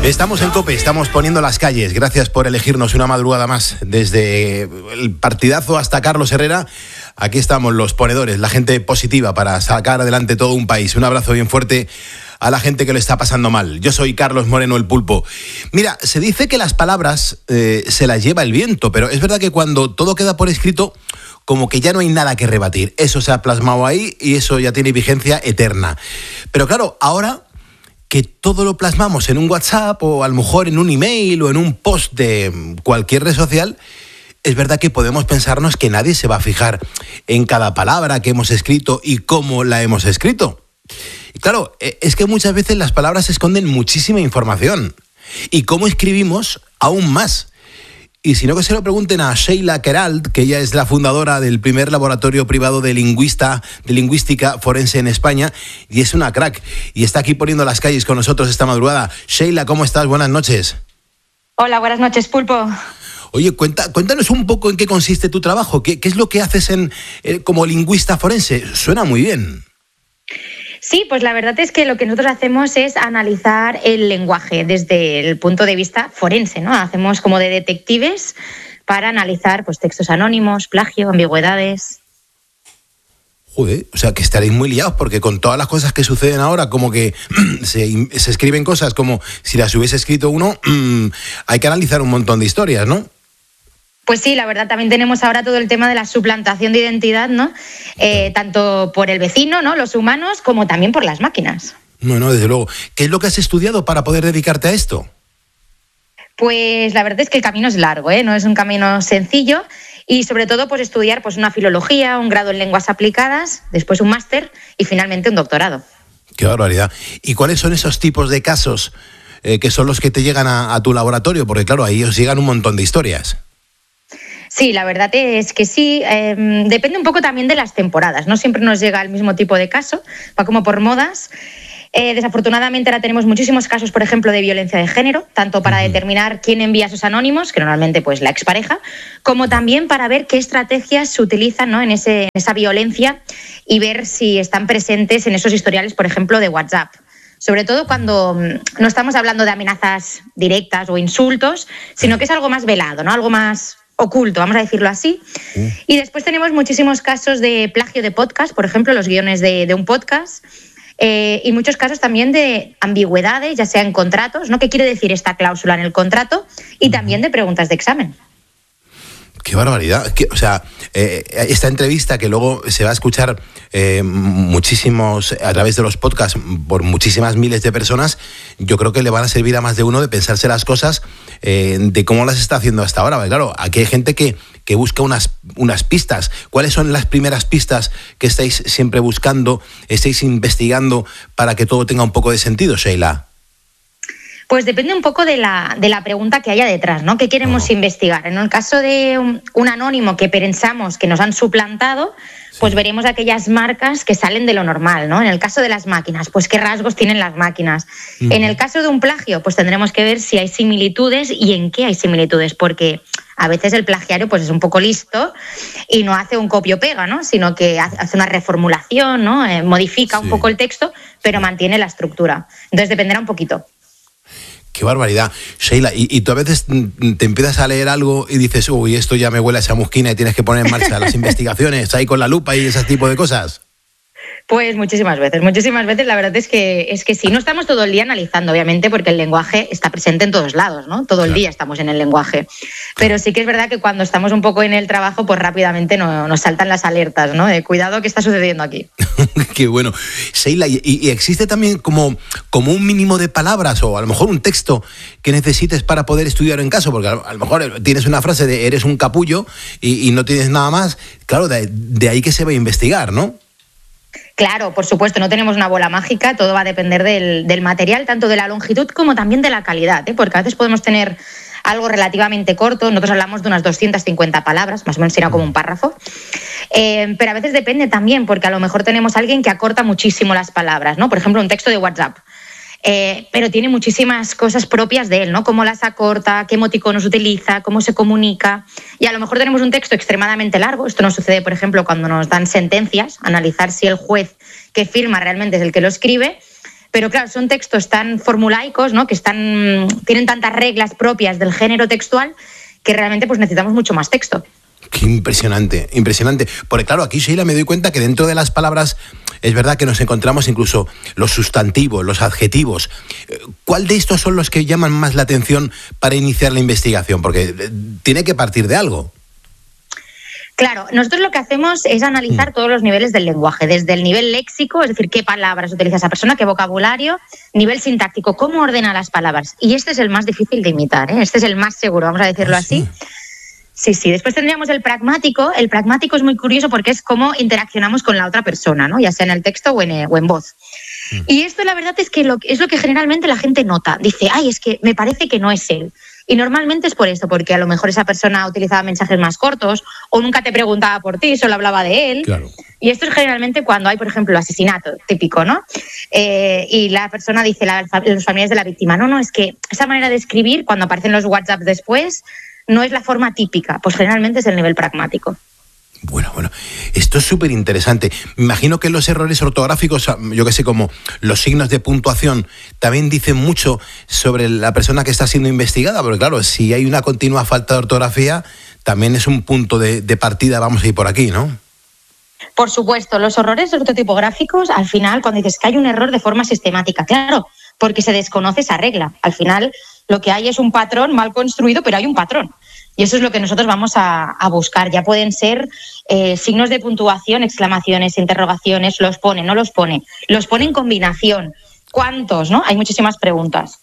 Estamos en COPE, estamos poniendo las calles. Gracias por elegirnos una madrugada más. Desde el partidazo hasta Carlos Herrera, aquí estamos los ponedores, la gente positiva para sacar adelante todo un país. Un abrazo bien fuerte a la gente que lo está pasando mal. Yo soy Carlos Moreno, el Pulpo. Mira, se dice que las palabras se las lleva el viento, pero es verdad que cuando todo queda por escrito, como que ya no hay nada que rebatir. Eso se ha plasmado ahí y eso ya tiene vigencia eterna. Pero claro, ahora que todo lo plasmamos en un WhatsApp o a lo mejor en un email o en un post de cualquier red social, es verdad que podemos pensarnos que nadie se va a fijar en cada palabra que hemos escrito y cómo la hemos escrito. Y claro, es que muchas veces las palabras esconden muchísima información y cómo escribimos aún más. Y si no, que se lo pregunten a Sheila Queralt, que ella es la fundadora del primer laboratorio privado de lingüística forense en España, y es una crack, y está aquí poniendo las calles con nosotros esta madrugada. Sheila, ¿cómo estás? Buenas noches. Hola, buenas noches, Pulpo. Oye, cuéntanos un poco en qué consiste tu trabajo, qué es lo que haces como lingüista forense. Suena muy bien. Sí, pues la verdad es que lo que nosotros hacemos es analizar el lenguaje desde el punto de vista forense, ¿no? Hacemos como de detectives para analizar pues textos anónimos, plagio, ambigüedades. Joder, o sea que estaréis muy liados porque con todas las cosas que suceden ahora, como que se escriben cosas como si las hubiese escrito uno, hay que analizar un montón de historias, ¿no? Pues sí, la verdad, también tenemos ahora todo el tema de la suplantación de identidad, ¿no? Tanto por el vecino, ¿no? Los humanos, como también por las máquinas. No, desde luego. ¿Qué es lo que has estudiado para poder dedicarte a esto? Pues la verdad es que el camino es largo, ¿eh? No es un camino sencillo. Y sobre todo, pues estudiar pues una filología, un grado en lenguas aplicadas, después un máster y finalmente un doctorado. ¡Qué barbaridad! ¿Y cuáles son esos tipos de casos que son los que te llegan a tu laboratorio? Porque claro, ahí os llegan un montón de historias. Sí, la verdad es que sí. Depende un poco también de las temporadas. No siempre nos llega el mismo tipo de caso, va como por modas. Desafortunadamente ahora tenemos muchísimos casos, por ejemplo, de violencia de género, tanto para determinar quién envía esos anónimos, que normalmente pues la expareja, como también para ver qué estrategias se utilizan, ¿no? en esa violencia y ver si están presentes en esos historiales, por ejemplo, de WhatsApp. Sobre todo cuando no estamos hablando de amenazas directas o insultos, sino que es algo más velado, ¿no? Algo más oculto, vamos a decirlo así. Y después tenemos muchísimos casos de plagio de podcast, por ejemplo, los guiones de un podcast, y muchos casos también de ambigüedades, ya sea en contratos, ¿no? ¿Qué quiere decir esta cláusula en el contrato? Y también de preguntas de examen. ¡Qué barbaridad! O sea, esta entrevista que luego se va a escuchar muchísimos a través de los podcasts por muchísimas miles de personas, yo creo que le van a servir a más de uno de pensarse las cosas de cómo las está haciendo hasta ahora. Porque claro, aquí hay gente que busca unas pistas. ¿Cuáles son las primeras pistas que estáis siempre buscando, estáis investigando para que todo tenga un poco de sentido, Sheila? Pues depende un poco de la pregunta que haya detrás, ¿no? ¿Qué queremos investigar? En el caso de un anónimo que pensamos que nos han suplantado, pues veremos aquellas marcas que salen de lo normal, ¿no? En el caso de las máquinas, pues qué rasgos tienen las máquinas. En el caso de un plagio, pues tendremos que ver si hay similitudes y en qué hay similitudes, porque a veces el plagiario pues es un poco listo y no hace un copio-pega, ¿no? Sino que hace una reformulación, ¿no? Modifica un poco el texto, pero mantiene la estructura. Entonces dependerá un poquito. ¡Qué barbaridad! Sheila, y tú a veces te empiezas a leer algo y dices, uy, esto ya me huele a chamusquina y tienes que poner en marcha las investigaciones ahí con la lupa y ese tipo de cosas. Pues muchísimas veces, la verdad es que sí. No estamos todo el día analizando, obviamente, porque el lenguaje está presente en todos lados, ¿no? Todo el día estamos en el lenguaje. Pero sí que es verdad que cuando estamos un poco en el trabajo, pues rápidamente nos saltan las alertas, ¿no? De cuidado, ¿qué está sucediendo aquí? Qué bueno. Sheila, ¿y existe también como un mínimo de palabras o a lo mejor un texto que necesites para poder estudiar en caso? Porque a lo mejor tienes una frase de eres un capullo y no tienes nada más. Claro, de ahí que se va a investigar, ¿no? Claro, por supuesto, no tenemos una bola mágica, todo va a depender del material, tanto de la longitud como también de la calidad, ¿eh? Porque a veces podemos tener algo relativamente corto, nosotros hablamos de unas 250 palabras, más o menos será como un párrafo, pero a veces depende también, porque a lo mejor tenemos a alguien que acorta muchísimo las palabras, ¿no? Por ejemplo, un texto de WhatsApp. Pero tiene muchísimas cosas propias de él, ¿no? Cómo las acorta, qué emoticonos utiliza, cómo se comunica. Y a lo mejor tenemos un texto extremadamente largo. Esto nos sucede, por ejemplo, cuando nos dan sentencias, analizar si el juez que firma realmente es el que lo escribe. pero claro, son textos tan formulaicos, ¿no? Que tienen tantas reglas propias del género textual que realmente pues necesitamos mucho más texto. Qué impresionante, impresionante. Porque claro, aquí, Sheila, me doy cuenta que dentro de las palabras es verdad que nos encontramos incluso los sustantivos, los adjetivos. ¿Cuál de estos son los que llaman más la atención para iniciar la investigación? Porque tiene que partir de algo. Claro, nosotros lo que hacemos es analizar todos los niveles del lenguaje, desde el nivel léxico, es decir, qué palabras utiliza esa persona, qué vocabulario, nivel sintáctico, cómo ordena las palabras. Y este es el más difícil de imitar, ¿eh? Este es el más seguro, vamos a decirlo así. Sí. Después tendríamos el pragmático. El pragmático es muy curioso porque es cómo interaccionamos con la otra persona, ¿no? Ya sea en el texto o en voz. Y esto la verdad es que es lo que generalmente la gente nota. Dice, es que me parece que no es él. Y normalmente es por esto, porque a lo mejor esa persona utilizaba mensajes más cortos o nunca te preguntaba por ti, solo hablaba de él. Claro. Y esto es generalmente cuando hay, por ejemplo, asesinato, típico, ¿no? Y la persona dice, los familiares de la víctima, no, es que esa manera de escribir, cuando aparecen los WhatsApp después, no es la forma típica, pues generalmente es el nivel pragmático. Bueno, esto es súper interesante. Me imagino que los errores ortográficos, yo que sé, como los signos de puntuación, también dicen mucho sobre la persona que está siendo investigada, porque claro, si hay una continua falta de ortografía, también es un punto de partida, vamos a ir por aquí, ¿no? Por supuesto, los errores ortotipográficos, al final, cuando dices que hay un error de forma sistemática, claro, porque se desconoce esa regla. Al final, lo que hay es un patrón mal construido, pero hay un patrón. Y eso es lo que nosotros vamos a buscar. Ya pueden ser signos de puntuación, exclamaciones, interrogaciones, los pone, no los pone en combinación. ¿Cuántos? ¿No? Hay muchísimas preguntas.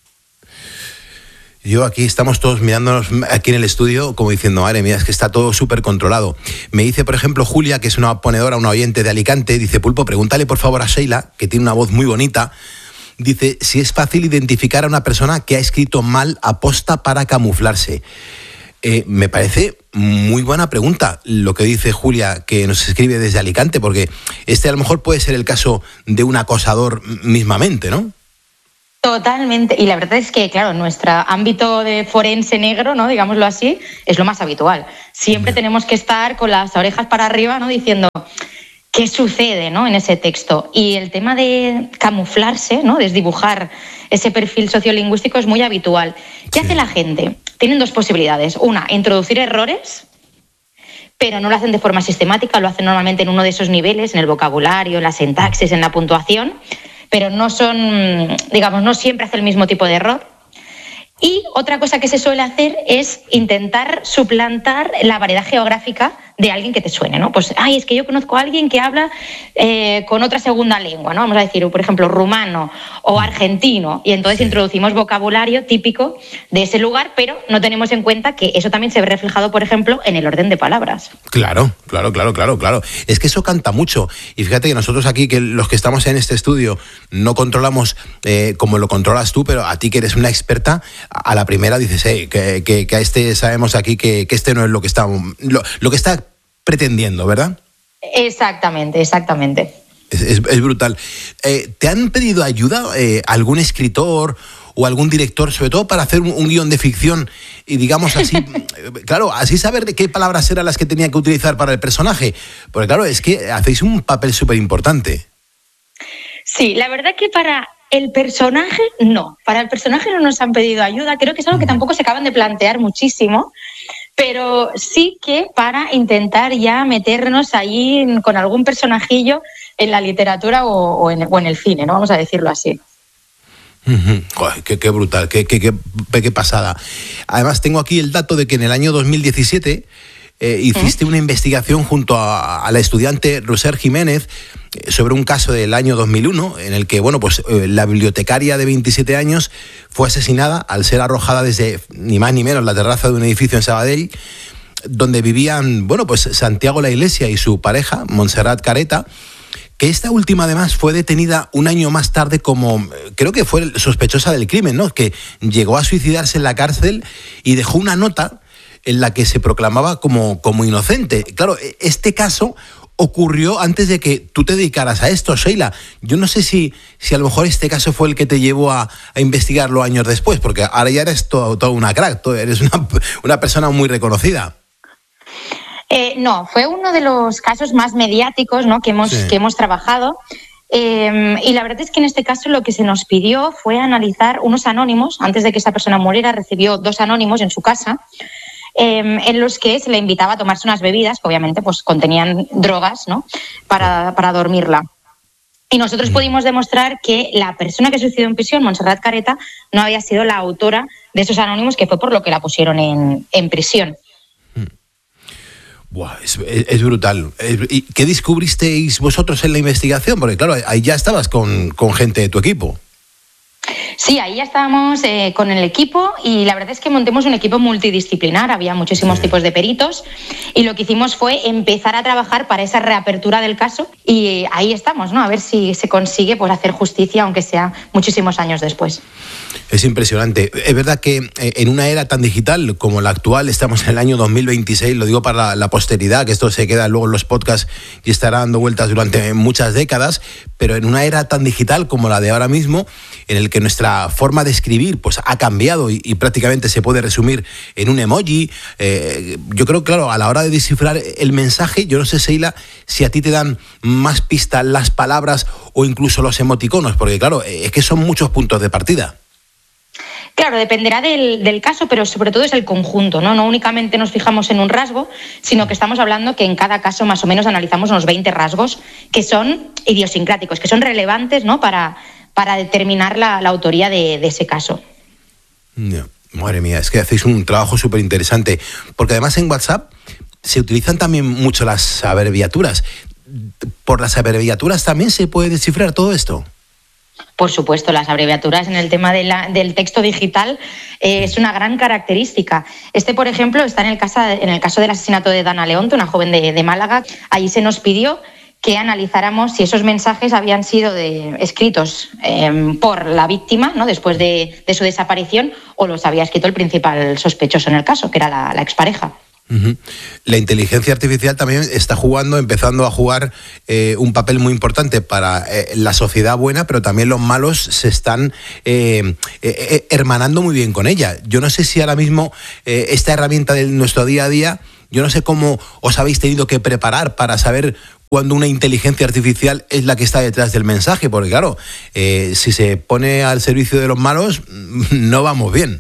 Yo aquí estamos todos mirándonos aquí en el estudio como diciendo, madre mía, es que está todo súper controlado. Me dice, por ejemplo, Julia, que es una ponedora, una oyente de Alicante, dice, Pulpo, pregúntale por favor a Sheila, que tiene una voz muy bonita, dice, si es fácil identificar a una persona que ha escrito mal aposta para camuflarse. Me parece muy buena pregunta lo que dice Julia, que nos escribe desde Alicante, porque a lo mejor puede ser el caso de un acosador mismamente, ¿no? Totalmente. Y la verdad es que, claro, nuestro ámbito de forense negro, ¿no? Digámoslo así, es lo más habitual. Siempre tenemos que estar con las orejas para arriba, ¿no? Diciendo qué sucede, ¿no? En ese texto. Y el tema de camuflarse, ¿no? Desdibujar ese perfil sociolingüístico es muy habitual. ¿Qué hace la gente? Tienen dos posibilidades. Una, introducir errores, pero no lo hacen de forma sistemática, lo hacen normalmente en uno de esos niveles, en el vocabulario, en la sintaxis, en la puntuación, pero no siempre hace el mismo tipo de error. Y otra cosa que se suele hacer es intentar suplantar la variedad geográfica de alguien que te suene, ¿no? Pues, es que yo conozco a alguien que habla con otra segunda lengua, ¿no? Vamos a decir, por ejemplo, rumano o argentino, y entonces introducimos vocabulario típico de ese lugar, pero no tenemos en cuenta que eso también se ve reflejado, por ejemplo, en el orden de palabras. Claro. Es que eso canta mucho. Y fíjate que nosotros aquí, que los que estamos en este estudio, no controlamos como lo controlas tú, pero a ti que eres una experta, a la primera dices, que a este sabemos aquí que este no es lo que está pretendiendo, ¿verdad? Exactamente. Es brutal. ¿Te han pedido ayuda algún escritor o algún director, sobre todo para hacer un guión de ficción y digamos así, claro, así saber de qué palabras eran las que tenía que utilizar para el personaje? Porque claro, es que hacéis un papel súper importante. Sí, la verdad que para el personaje no. Para el personaje no nos han pedido ayuda. Creo que es algo que tampoco se acaban de plantear muchísimo. Pero sí que para intentar ya meternos ahí con algún personajillo en la literatura o en el cine, ¿no? Vamos a decirlo así. Joder, qué brutal, qué pasada. Además, tengo aquí el dato de que en el año 2017 hiciste una investigación junto a la estudiante Roser Jiménez sobre un caso del año 2001 en el que, la bibliotecaria de 27 años fue asesinada al ser arrojada desde ni más ni menos la terraza de un edificio en Sabadell, donde vivían, Santiago La Iglesia y su pareja, Montserrat Careta, que esta última además fue detenida un año más tarde como, creo que fue sospechosa del crimen, ¿no? Que llegó a suicidarse en la cárcel y dejó una nota en la que se proclamaba como inocente. Claro, este caso ocurrió antes de que tú te dedicaras a esto, Sheila. Yo no sé si a lo mejor este caso fue el que te llevó a investigarlo años después, porque ahora ya eres todo una crack, eres una persona muy reconocida. No, fue uno de los casos más mediáticos, ¿no? que hemos trabajado. Y la verdad es que en este caso lo que se nos pidió fue analizar unos anónimos. Antes de que esa persona muriera, recibió 2 anónimos en su casa, en los que se le invitaba a tomarse unas bebidas que obviamente pues contenían drogas, ¿no?, para dormirla. Y nosotros pudimos demostrar que la persona que suicidó en prisión, Montserrat Careta, no había sido la autora de esos anónimos, que fue por lo que la pusieron en prisión. Buah, es brutal. ¿Y qué descubristeis vosotros en la investigación? Porque claro, ahí ya estabas con gente de tu equipo. Sí, ahí ya estábamos con el equipo, y la verdad es que montemos un equipo multidisciplinar, había muchísimos tipos de peritos, y lo que hicimos fue empezar a trabajar para esa reapertura del caso, y ahí estamos, ¿no?, a ver si se consigue pues hacer justicia, aunque sea muchísimos años después. Es impresionante. Es verdad que en una era tan digital como la actual, estamos en el año 2026, lo digo para la posteridad, que esto se queda luego en los podcasts y estará dando vueltas durante muchas décadas, pero en una era tan digital como la de ahora mismo, en el que nuestra forma de escribir pues ha cambiado y prácticamente se puede resumir en un emoji. Yo creo, claro, a la hora de descifrar el mensaje, yo no sé, Sheila, si a ti te dan más pistas las palabras o incluso los emoticonos, porque claro, es que son muchos puntos de partida. Claro, dependerá del caso, pero sobre todo es el conjunto, ¿no? No únicamente nos fijamos en un rasgo, sino que estamos hablando que en cada caso más o menos analizamos unos 20 rasgos que son idiosincráticos, que son relevantes, ¿no?, para determinar la autoría de ese caso. No, madre mía, es que hacéis un trabajo súper interesante, porque además en WhatsApp se utilizan también mucho las abreviaturas. ¿Por las abreviaturas también se puede descifrar todo esto? Por supuesto, las abreviaturas en el tema del texto digital es una gran característica. Por ejemplo, está en el caso del asesinato de Dana Leonte, una joven de Málaga. Allí se nos pidió que analizáramos si esos mensajes habían sido escritos por la víctima, ¿no?, después de su desaparición, o los había escrito el principal sospechoso en el caso, que era la expareja. Uh-huh. La inteligencia artificial también está empezando a jugar un papel muy importante para la sociedad buena, pero también los malos se están hermanando muy bien con ella. Yo no sé si ahora mismo esta herramienta de nuestro día a día, yo no sé cómo os habéis tenido que preparar para saber cuando una inteligencia artificial es la que está detrás del mensaje, porque claro, si se pone al servicio de los malos, no vamos bien.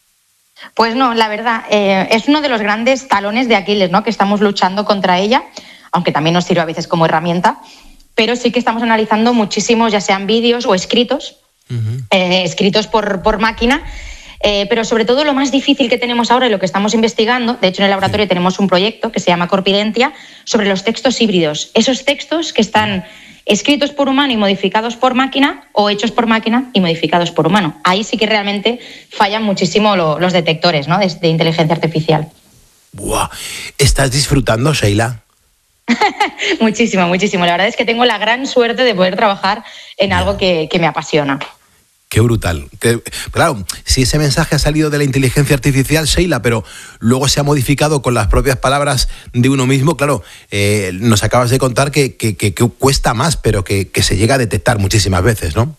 Pues no, la verdad, es uno de los grandes talones de Aquiles, ¿no?, que estamos luchando contra ella, aunque también nos sirve a veces como herramienta, pero sí que estamos analizando muchísimos, ya sean vídeos o escritos, escritos por máquina, pero sobre todo lo más difícil que tenemos ahora y lo que estamos investigando, de hecho en el laboratorio tenemos un proyecto que se llama Corpidentia, sobre los textos híbridos, esos textos que están escritos por humano y modificados por máquina, o hechos por máquina y modificados por humano. Ahí sí que realmente fallan muchísimo los detectores, ¿no?, de inteligencia artificial. ¡Buah! ¿Estás disfrutando, Sheila? Muchísimo, muchísimo. La verdad es que tengo la gran suerte de poder trabajar en algo que me apasiona. Qué brutal. Claro, si ese mensaje ha salido de la inteligencia artificial, Sheila, pero luego se ha modificado con las propias palabras de uno mismo, claro, nos acabas de contar que cuesta más, pero que se llega a detectar muchísimas veces, ¿no?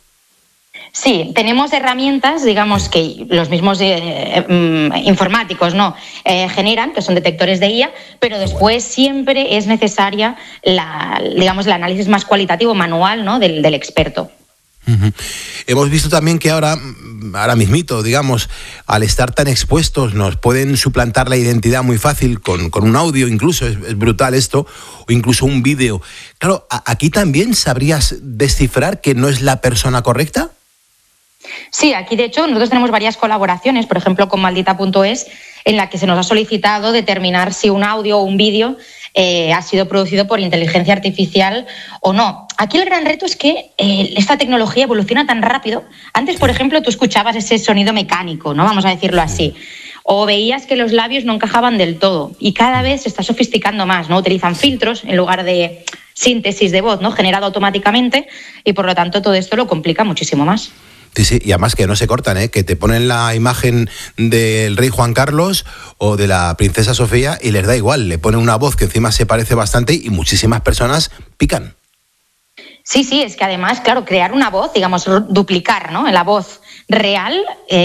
Sí, tenemos herramientas, digamos, que los mismos informáticos, ¿no?, generan, que son detectores de IA, pero después siempre es necesaria el análisis más cualitativo, manual, ¿no?, del experto. Uh-huh. Hemos visto también que ahora mismito, digamos, al estar tan expuestos, nos pueden suplantar la identidad muy fácil con un audio, incluso, es brutal esto, o incluso un vídeo. Claro, ¿aquí también sabrías descifrar que no es la persona correcta? Sí, aquí de hecho nosotros tenemos varias colaboraciones, por ejemplo con Maldita.es, en la que se nos ha solicitado determinar si un audio o un vídeo ha sido producido por inteligencia artificial o no. Aquí el gran reto es que esta tecnología evoluciona tan rápido. Antes, por ejemplo, tú escuchabas ese sonido mecánico, ¿no?, vamos a decirlo así, o veías que los labios no encajaban del todo, y cada vez se está sofisticando más, ¿no? Utilizan filtros en lugar de síntesis de voz, ¿no?, generado automáticamente, y por lo tanto todo esto lo complica muchísimo más. Sí, y además que no se cortan, que te ponen la imagen del rey Juan Carlos o de la princesa Sofía y les da igual, le ponen una voz que encima se parece bastante y muchísimas personas pican. Sí, es que además, claro, crear una voz, digamos, duplicar, ¿no?, la voz real,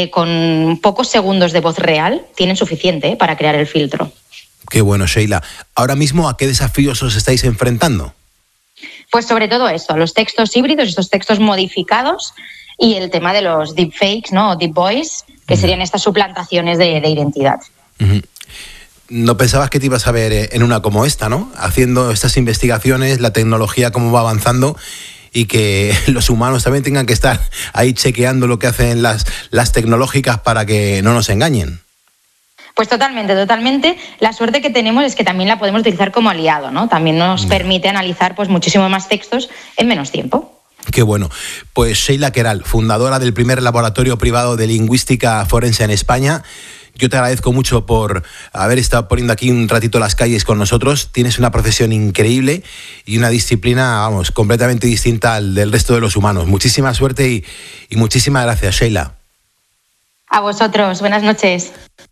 con pocos segundos de voz real, tienen suficiente para crear el filtro. Qué bueno, Sheila. Ahora mismo, ¿a qué desafíos os estáis enfrentando? Pues sobre todo esto, los textos híbridos, estos textos modificados y el tema de los deepfakes, ¿no? O deep voice, que serían estas suplantaciones de identidad. Uh-huh. No pensabas que te ibas a ver en una como esta, ¿no? Haciendo estas investigaciones, la tecnología cómo va avanzando y que los humanos también tengan que estar ahí chequeando lo que hacen las tecnológicas para que no nos engañen. Pues totalmente. La suerte que tenemos es que también la podemos utilizar como aliado, ¿no? También nos permite analizar pues muchísimo más textos en menos tiempo. Qué bueno. Pues Sheila Queralt, fundadora del primer laboratorio privado de lingüística forense en España. Yo te agradezco mucho por haber estado poniendo aquí un ratito las calles con nosotros. Tienes una profesión increíble y una disciplina, vamos, completamente distinta al del resto de los humanos. Muchísima suerte y muchísimas gracias, Sheila. A vosotros. Buenas noches.